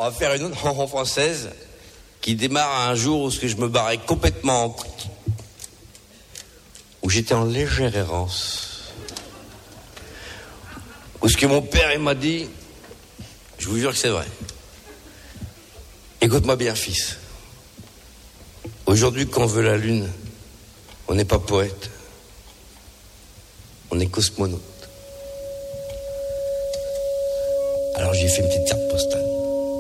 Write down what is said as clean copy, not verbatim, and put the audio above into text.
va faire une autre chanson française qui démarre un jour où je me barrais complètement, où j'étais en légère errance, où ce que mon père il m'a dit, je vous jure que c'est vrai. Écoute-moi bien, fils. Aujourd'hui, quand on veut la lune, on n'est pas poète, on est cosmonaute. Alors j'ai fait une petite carte postale.